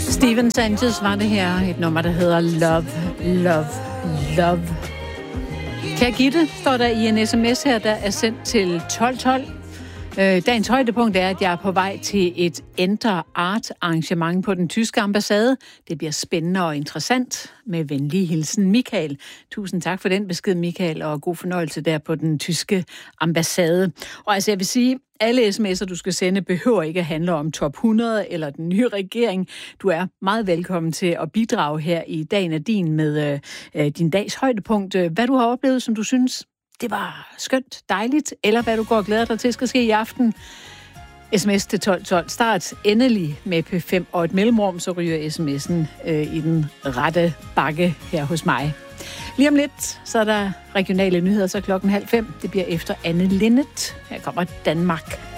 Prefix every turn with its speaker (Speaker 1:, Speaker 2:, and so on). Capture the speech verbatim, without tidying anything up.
Speaker 1: Steven Sanchez var det her. Et nummer, der hedder Love, Love, Love. Kære Gitte, står der i en sms her, der er sendt til tolv tolv. Øh, dagens højdepunkt er, at jeg er på vej til et Enter Art arrangement på den tyske ambassade. Det bliver spændende og interessant. Med venlig hilsen, Michael. Tusind tak for den besked, Michael, og god fornøjelse der på den tyske ambassade. Og altså, jeg vil sige, alle sms'er, du skal sende, behøver ikke at handle om top hundrede eller den nye regering. Du er meget velkommen til at bidrage her i Dagen er din med øh, din dags højdepunkt. Hvad du har oplevet, som du synes, det var skønt, dejligt, eller hvad du går og glæder dig til skal ske i aften. Sms til tolv tolv. Start endelig med P fem og et mellemrum, så ryger sms'en øh, i den rette bakke her hos mig. Lige om lidt, så er der regionale nyheder, så klokken halv fem. Det bliver efter Anne Linnet. Her kommer Danmark.